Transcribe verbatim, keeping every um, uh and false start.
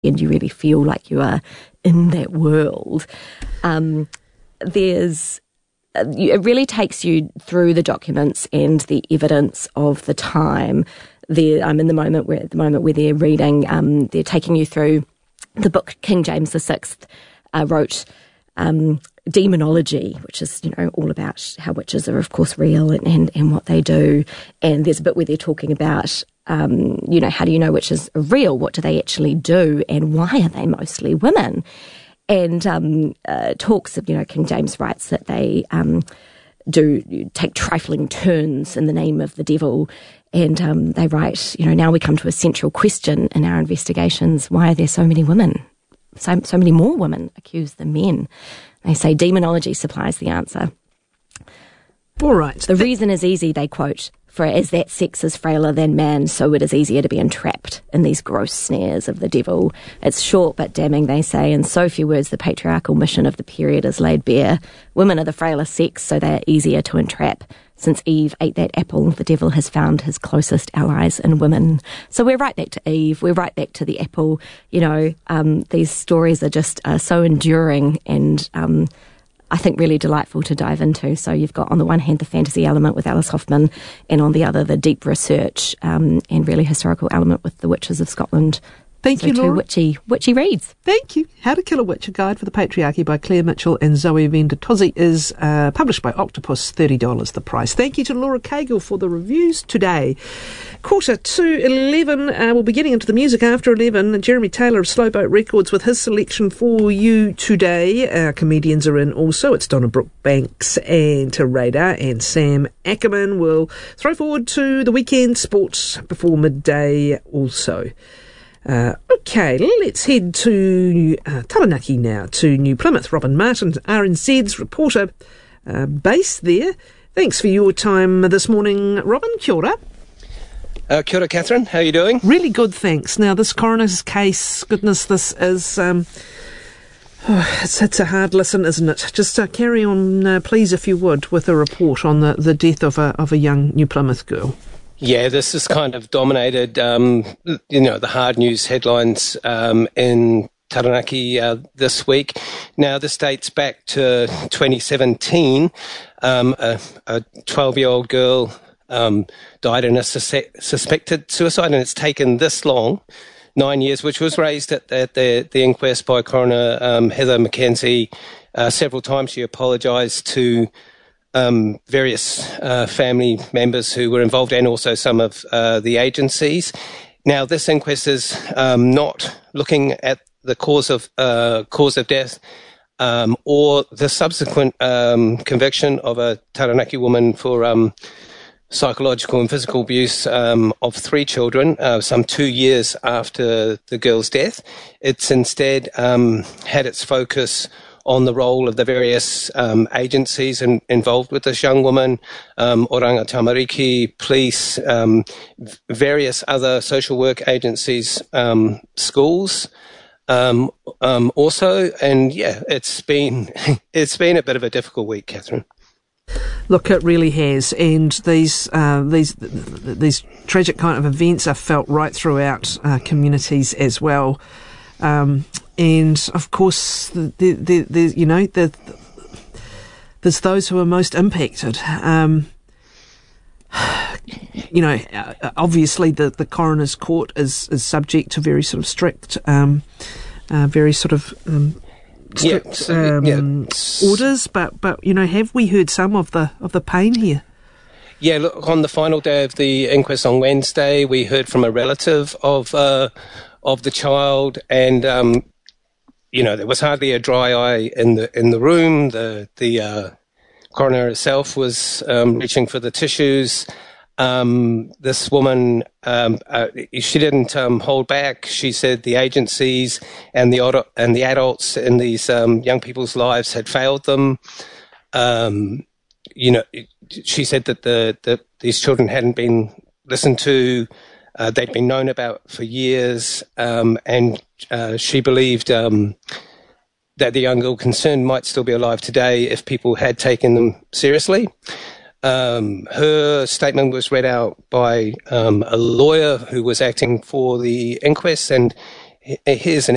and you really feel like you are in that world. Um, there's it really takes you through the documents and the evidence of the time. They're um, in the moment where at the moment where they're reading, um, they're taking you through the book King James the Sixth uh, wrote. Um, demonology, which is, you know, all about how witches are, of course, real and, and, and what they do. And there's a bit where they're talking about, um, you know, how do you know witches are real? What do they actually do? And why are they mostly women? And um, uh, talks of, you know, King James writes that they um, do take trifling turns in the name of the devil. And um, they write, you know, now we come to a central question in our investigations. Why are there so many women? So, so many more women accused than men. They say demonology supplies the answer. All right. The reason is easy, they quote, for as that sex is frailer than man, so it is easier to be entrapped in these gross snares of the devil. It's short but damning, they say. In so few words, the patriarchal mission of the period is laid bare. Women are the frailer sex, so they are easier to entrap. Since Eve ate that apple, the devil has found his closest allies in women. So we're right back to Eve. We're right back to the apple. You know, um, these stories are just uh, so enduring and um, I think really delightful to dive into. So you've got on the one hand the fantasy element with Alice Hoffman and on the other the deep research um, and really historical element with the Witches of Scotland. Thank so you, Laura. Two witchy, witchy reads. Thank you. How to Kill a Witch, a guide for the patriarchy by Claire Mitchell and Zoe Venditozzi is uh, published by Octopus, thirty dollars the price. Thank you to Laura Cagle for the reviews today. Quarter to eleven, uh, we'll be getting into the music after eleven. Jeremy Taylor of Slowboat Records with his selection for you today. Our comedians are in also. It's Donna Brooke Banks and Radar and Sam Ackerman. We'll throw forward to the weekend sports before midday also. Uh, okay, let's head to uh, Taranaki now, to New Plymouth. Robin Martin, R N Z's reporter, uh, based there. Thanks for your time this morning, Robin. Kia ora. Uh, kia ora, Catherine. How are you doing? Really good, thanks. Now, this coroner's case, goodness, this is... Um, oh, it's, it's a hard listen, isn't it? Just uh, carry on, uh, please, if you would, with a report on the, the death of a, of a young New Plymouth girl. Yeah, this has kind of dominated, um, you know, the hard news headlines um, in Taranaki uh, this week. Now, this dates back to twenty seventeen. Um, a, a twelve-year-old girl um, died in a sus- suspected suicide, and it's taken this long, nine years, which was raised at, at the, the inquest by coroner um, Heather McKenzie. Uh, several times she apologised to Um, various uh, family members who were involved and also some of uh, the agencies. Now, this inquest is um, not looking at the cause of uh, cause of death um, or the subsequent um, conviction of a Taranaki woman for um, psychological and physical abuse um, of three children, uh, some two years after the girl's death. It's instead um, had its focus on the role of the various um, agencies in, involved with this young woman, um, Oranga Tamariki, police, um, v- various other social work agencies, um, schools, um, um, also, and yeah, it's been it's been a bit of a difficult week, Catherine. Look, it really has, and these uh, these these tragic kind of events are felt right throughout uh, communities as well. Um, and of course, the, the, the, the, you know, the, the, there's those who are most impacted. Um, you know, obviously the, the coroner's court is, is subject to very sort of strict, um, uh, very sort of um, strict yeah, um, yeah. orders. But, but you know, have we heard some of the of the pain here? Yeah, look, on the final day of the inquest on Wednesday, we heard from a relative of uh, of the child, and um, you know, there was hardly a dry eye in the in the room. The the uh, coroner herself was um, reaching for the tissues. Um, this woman, um, uh, she didn't um, hold back. She said the agencies and the ad- and the adults in these um, young people's lives had failed them. Um, you know, she said that the that these children hadn't been listened to. Uh, they'd been known about for years, um, and uh, she believed um, that the young girl concerned might still be alive today if people had taken them seriously. Um, her statement was read out by um, a lawyer who was acting for the inquest, and here's an